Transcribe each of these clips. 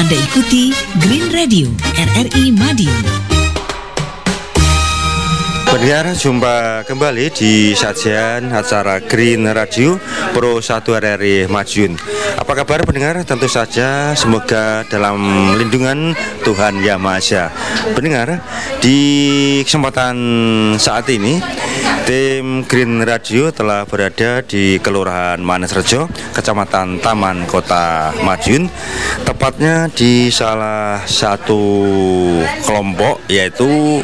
Anda ikuti Green Radio RRI Madiun. Pendengar, jumpa kembali di sajian acara Green Radio Pro 1 RRI Madiun. Apa kabar pendengar? Tentu saja semoga dalam lindungan Tuhan Yang Maha Esa. Pendengar, di kesempatan saat ini tim Green Radio telah berada di Kelurahan Manisrejo, Kecamatan Taman Kota Madiun, tepatnya di salah satu kelompok yaitu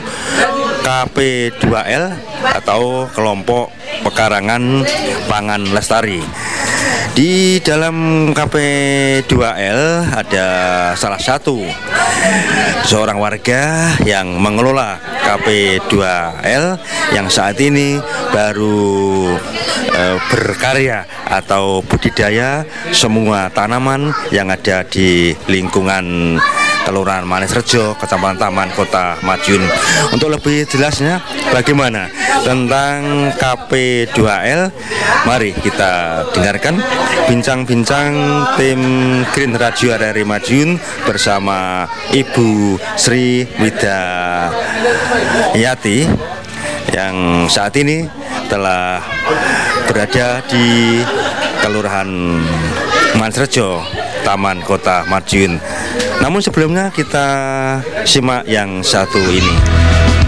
KP2L atau Kelompok Pekarangan Pangan Lestari. Di dalam KP2L ada salah satu seorang warga yang mengelola KP2L yang saat ini baru berkarya atau budidaya semua tanaman yang ada di lingkungan Kelurahan Manisrejo, Kecamatan Taman Kota Madiun. Untuk lebih jelasnya bagaimana tentang KP2L, mari kita dengarkan bincang-bincang tim Green Radio RRI Madiun bersama Ibu Sri Widayati yang saat ini telah berada di Kelurahan Manisrejo, Taman Kota Madiun. Namun sebelumnya kita simak yang satu ini.